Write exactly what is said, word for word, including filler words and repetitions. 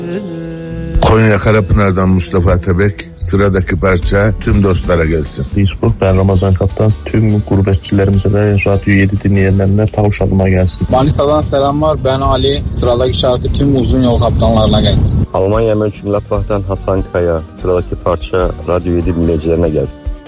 Konya Karapınar'dan Mustafa Tebek. Sıradaki parça tüm dostlara gelsin. Facebook, ben Ramazan Kaptan. Tüm gurbetçilerimize ve Radyo yedi dinleyenlerine Tavşalıma gelsin. Manisa'dan selamlar, ben Ali. Sıradaki şarkı tüm uzun yol kaptanlarına gelsin. Almanya Mönchengladbach'tan Hasan Kaya. Sıradaki parça Radyo yedi dinleyicilerine gelsin.